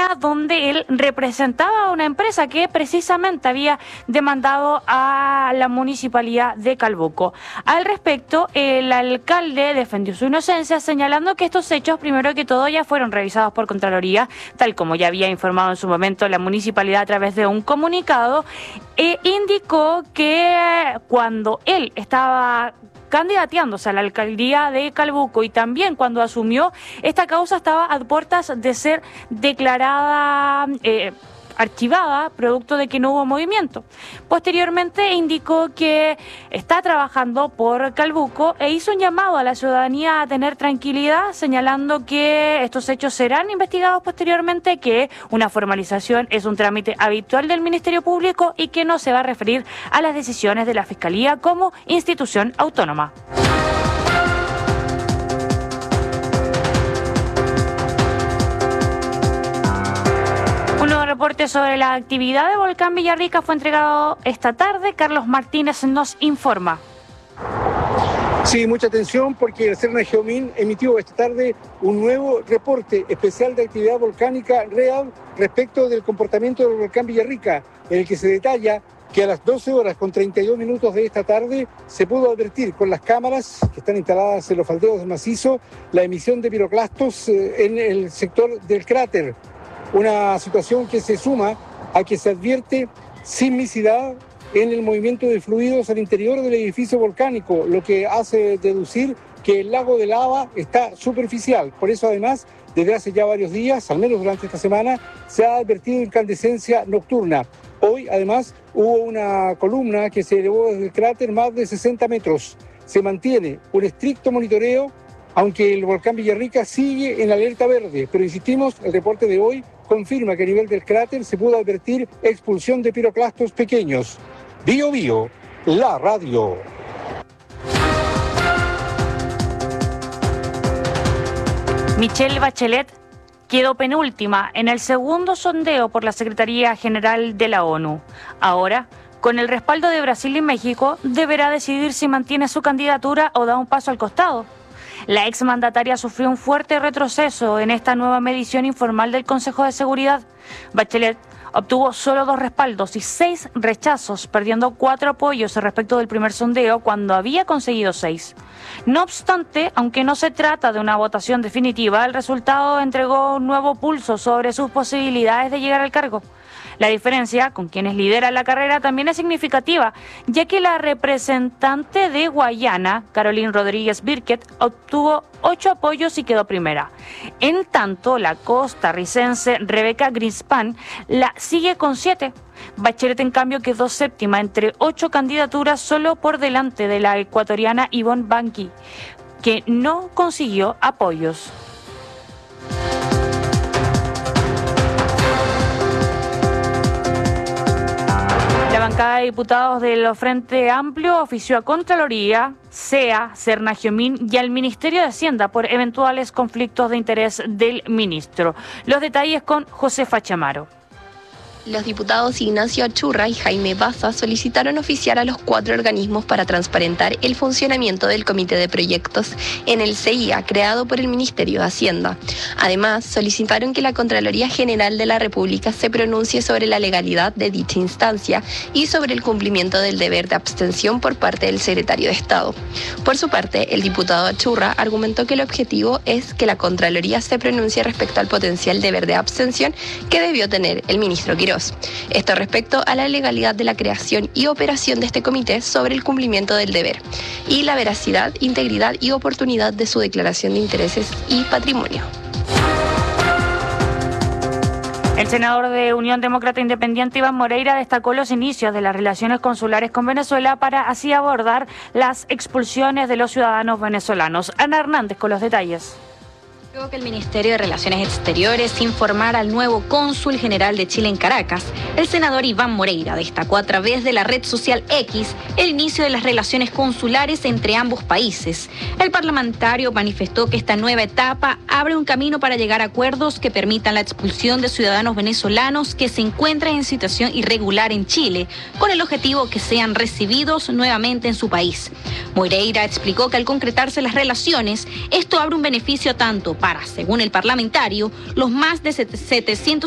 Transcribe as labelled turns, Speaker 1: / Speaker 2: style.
Speaker 1: Calbuco, donde él representaba a una empresa que precisamente había demandado a la municipalidad de Calbuco. Al respecto, el alcalde defendió su inocencia, señalando que estos hechos, primero que todo, ya fueron revisados por Contraloría, tal como ya había informado en su momento la municipalidad a través de un comunicado, e indicó que cuando él estaba candidateándose a la alcaldía de Calbuco y también cuando asumió, esta causa estaba a puertas de ser declarada archivada, producto de que no hubo movimiento. Posteriormente indicó que está trabajando por Calbuco e hizo un llamado a la ciudadanía a tener tranquilidad, señalando que estos hechos serán investigados posteriormente, que una formalización es un trámite habitual del Ministerio Público y que no se va a referir a las decisiones de la Fiscalía como institución autónoma. Un nuevo reporte sobre la actividad de Volcán Villarrica fue entregado esta tarde. Carlos Martínez nos informa.
Speaker 2: Sí, mucha atención porque el Cernagiomín emitió esta tarde un nuevo reporte especial de actividad volcánica real respecto del comportamiento del volcán Villarrica, en el que se detalla que a las 12 horas con 32 minutos de esta tarde se pudo advertir con las cámaras que están instaladas en los faldeos del macizo la emisión de piroclastos en el sector del cráter. Una situación que se suma a que se advierte sismicidad en el movimiento de fluidos al interior del edificio volcánico, lo que hace deducir que el lago de lava está superficial. Por eso, además, desde hace ya varios días, al menos durante esta semana, se ha advertido incandescencia nocturna. Hoy, además, hubo una columna que se elevó desde el cráter más de 60 metros. Se mantiene un estricto monitoreo, aunque el volcán Villarrica sigue en alerta verde. Pero insistimos, el reporte de hoy confirma que a nivel del cráter se pudo advertir expulsión de piroclastos pequeños. Bio Bio, la radio.
Speaker 1: Michelle Bachelet quedó penúltima en el segundo sondeo por la Secretaría General de la ONU. Ahora, con el respaldo de Brasil y México, deberá decidir si mantiene su candidatura o da un paso al costado. La exmandataria sufrió un fuerte retroceso en esta nueva medición informal del Consejo de Seguridad. Bachelet obtuvo solo 2 respaldos y 6 rechazos, perdiendo 4 apoyos respecto del primer sondeo cuando había conseguido 6. No obstante, aunque no se trata de una votación definitiva, el resultado entregó un nuevo pulso sobre sus posibilidades de llegar al cargo. La diferencia con quienes lideran la carrera también es significativa, ya que la representante de Guayana, Caroline Rodríguez Birket, obtuvo 8 apoyos y quedó primera. En tanto, la costarricense Rebeca Greenspan la sigue con 7. Bachelet, en cambio, quedó séptima entre 8 candidaturas, solo por delante de la ecuatoriana Yvonne Banqui, que no consiguió apoyos. La bancada de diputados del Frente Amplio ofició a Contraloría, CEA, Cernagiomín y al Ministerio de Hacienda por eventuales conflictos de interés del ministro. Los detalles con Josefa Chamaro.
Speaker 3: Los diputados Ignacio Achurra y Jaime Baza solicitaron oficiar a los 4 organismos para transparentar el funcionamiento del Comité de Proyectos en el CIA, creado por el Ministerio de Hacienda. Además, solicitaron que la Contraloría General de la República se pronuncie sobre la legalidad de dicha instancia y sobre el cumplimiento del deber de abstención por parte del secretario de Estado. Por su parte, el diputado Achurra argumentó que el objetivo es que la Contraloría se pronuncie respecto al potencial deber de abstención que debió tener el ministro Quirós. Esto respecto a la legalidad de la creación y operación de este comité sobre el cumplimiento del deber y la veracidad, integridad y oportunidad de su declaración de intereses y patrimonio.
Speaker 1: El senador de Unión Demócrata Independiente, Iván Moreira, destacó los inicios de las relaciones consulares con Venezuela para así abordar las expulsiones de los ciudadanos venezolanos. Ana Hernández con los detalles.
Speaker 4: Luego que el Ministerio de Relaciones Exteriores informara al nuevo cónsul general de Chile en Caracas, el senador Iván Moreira destacó a través de la red social X el inicio de las relaciones consulares entre ambos países. El parlamentario manifestó que esta nueva etapa abre un camino para llegar a acuerdos que permitan la expulsión de ciudadanos venezolanos que se encuentran en situación irregular en Chile, con el objetivo que sean recibidos nuevamente en su país. Moreira explicó que al concretarse las relaciones, esto abre un beneficio tanto para, según el parlamentario, los más de 700